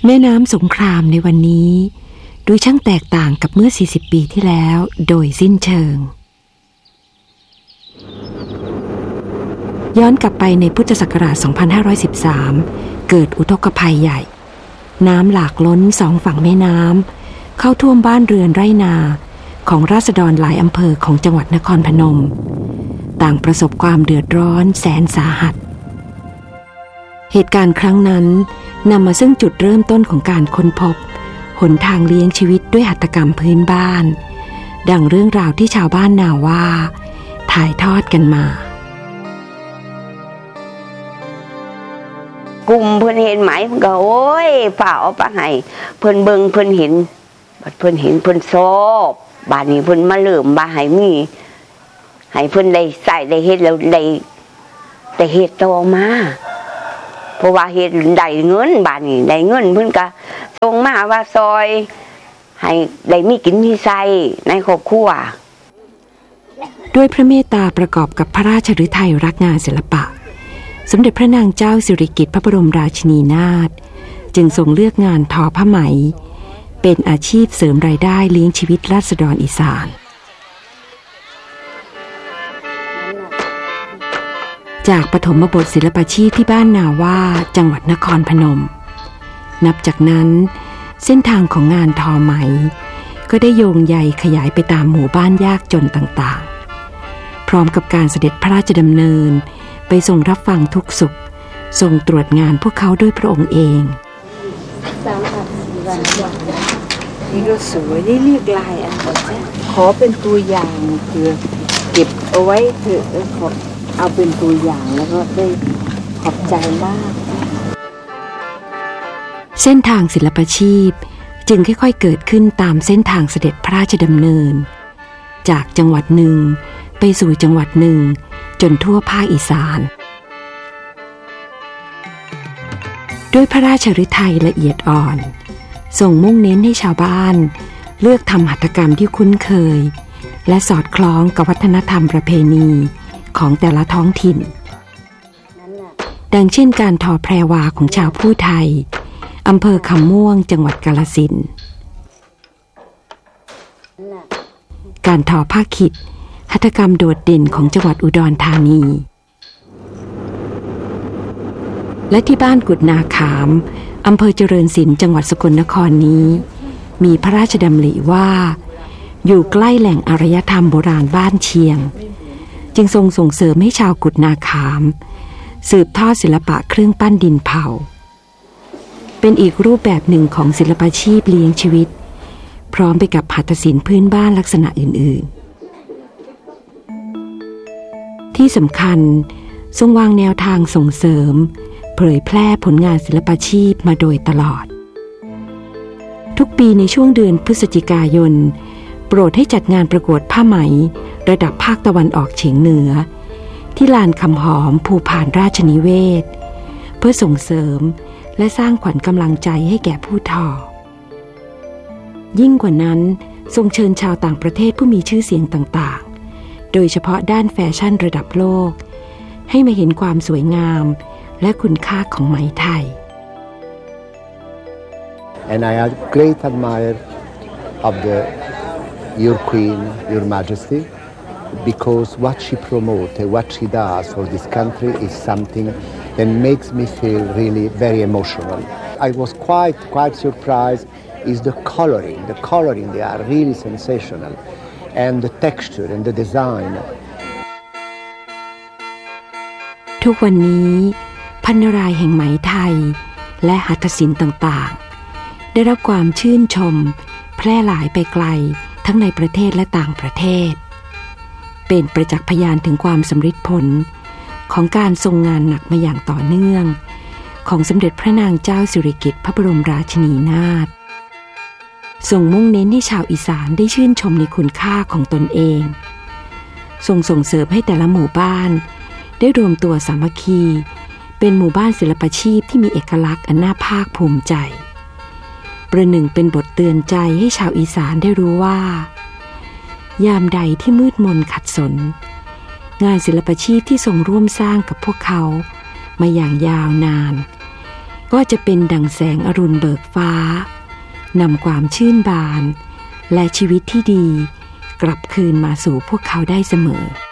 แม่น้ำสงครามในวันนี้ดูช่างแตกต่างกับเมื่อ40ปีที่แล้วโดยสิ้นเชิงย้อนกลับไปในพุทธศักราช 2513 เกิดอุทกภัยใหญ่น้ำหลากล้น2ฝั่งแม่น้ำเข้าท่วมบ้านเรือนไร่นาของราษฎรหลายอำเภอของจังหวัดนครพนมต่างประสบความเดือดร้อนแสนสาหัสเหตุการณ์ครั้งนั้นนำมาซึ่งจุดเริ่มต้นของการค้นพบหนทางเลี้ยงชีวิตด้วยหัตถกรรมพื้นบ้านดังเรื่องราวที่ชาวบ้านนาว่าถ่ายทอดกันมากลุ่มเพิ่นเห็นไหมเพิ่นก็โอ้ยฝ่าเอาไปให้เพิ่นเบิ่งเพิ่นเห็นบัดเพิ่นเห็นเพิ่นชอบบ้านนี้เพิ่นมาเริ่มบ่ให้มีให้เพิ่นได้ใส่ได้เฮ็ดแล้วได้เฮ็ดต่อมาเพราะว่าเฮ็ดได้เงินบ้านนี้ได้เงินเพิ่นก็ส่งมาว่าซอยให้ได้มีกินมีใช้ในครอบครัวด้วยพระเมตตาประกอบกับพระราชฤทัยรักงานศิลปะสมเด็จพระนางเจ้าสิริกิติ์พระบรมราชินีนาถจึงทรงเลือกงานทอผ้าไหมเป็นอาชีพเสริมรายได้เลี้ยงชีวิตราษฎรอีสานจากปฐมบทศิลปาชีพที่บ้านนาว่าจังหวัดนครพนมนับจากนั้นเส้นทางของงานทอไหมก็ได้โยงใยขยายไปตามหมู่บ้านยากจนต่างๆพร้อมกับการเสด็จพระราชดำเนินไปทรงรับฟังทุกสุขทรงตรวจงานพวกเขาด้วยพระองค์เองนี่ก็สวยได้เรียกลายอันนี้ขอเป็นตัวอย่างคือเก็บเอาไว้เถอะขอเอาเป็นตัวอย่างแล้วก็ได้ขอบใจมากเส้นทางศิลปาชีพจึงค่อยๆเกิดขึ้นตามเส้นทางเสด็จพระราชดำเนินจากจังหวัดหนึ่งไปสู่จังหวัดหนึ่งจนทั่วภาคอีสานด้วยพระราชฤทัยละเอียดอ่อนทรงมุ่งเน้นให้ชาวบ้านเลือกทำหัตถกรรมที่คุ้นเคยและสอดคล้องกับวัฒนธรรมประเพณีของแต่ละท้องถิ่นดังเช่นการทอแพรวาของชาวผู้ไทยอำเภอคำม่วงจังหวัดกาฬสินธุ์การทอผ้าขิดหัตถกรรมโดดเด่นของจังหวัดอุดรธานีและที่บ้านกุดนาขามอำเภอเจริญศิลป์จังหวัดสกลนครนี้มีพระราชดำริว่าอยู่ใกล้แหล่งอารยธรรมโบราณบ้านเชียงจึงทรงส่งเสริมให้ชาวกุดนาขามสืบทอดศิลปะเครื่องปั้นดินเผาเป็นอีกรูปแบบหนึ่งของศิลปาชีพเลี้ยงชีวิตพร้อมไปกับหัตถศิลป์พื้นบ้านลักษณะอื่นๆที่สำคัญทรงวางแนวทางส่งเสริมเผยแพร่ผลงานศิลปาชีพมาโดยตลอดทุกปีในช่วงเดือนพฤศจิกายนโปรดให้จัดงานประกวดผ้าไหมระดับภาคตะวันออกเฉียงเหนือที่ลานคำหอมภูพานราชนิเวศเพื่อส่งเสริมและสร้างขวัญกำลังใจให้แก่ผู้ทอยิ่งกว่านั้นทรงเชิญชาวต่างประเทศผู้มีชื่อเสียงต่างๆโดยเฉพาะด้านแฟชั่นระดับโลกให้มาเห็นความสวยงามและคุณค่าของไหมไทย And I am great admirer of your Queen, Your Majesty, because what she promotes and what she does for this country is something that makes me feel really very emotional. I was quite surprised is the coloring. The coloring, they are really sensational. And the texture and the design. ทุกวันนี้พันนารายแห่งไหมไทยและหัตถศิลป์ต่างๆได้รับความชื่นชมแพร่หลายไปไกลทั้งในประเทศและต่างประเทศเป็นประจักษ์พยานถึงความสำฤทธิ์ผลของการทรงงานหนักมาอย่างต่อเนื่องของสมเด็จพระนางเจ้าสิริกิติ์พระบรมราชินีนาถทรงมุ่งเน้นให้ชาวอีสานได้ชื่นชมในคุณค่าของตนเองทรงส่งเสริมให้แต่ละหมู่บ้านได้รวมตัวสามัคคีเป็นหมู่บ้านศิลปาชีพที่มีเอกลักษณ์อันน่าภาคภูมิใจประหนึ่งเป็นบทเตือนใจให้ชาวอีสานได้รู้ว่ายามใดที่มืดมนขัดสนงานศิลปาชีพที่ทรงร่วมสร้างกับพวกเขามาอย่างยาวนานก็ก็จะเป็นดังแสงอรุณเบิกฟ้านำความชื่นบานและชีวิตที่ดีกลับคืนมาสู่พวกเขาได้เสมอ